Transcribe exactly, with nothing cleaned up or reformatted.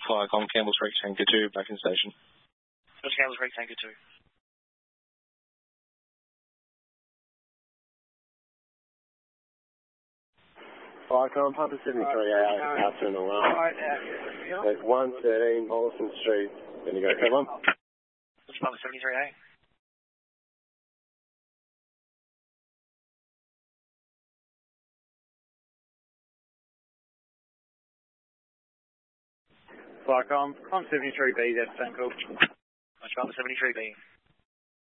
Firecom, Campbell Street, Tanker two, back in station. Just Campbell Street, Tanker two. Firecom, Papa seventy-three A, out to an alarm. Alright, yeah. At one thirteen Mollison Street. Then you go, come on. Just Papa seventy-three A. Firecom, I'm seventy-three B, that's same call. Just Papa seventy-three B.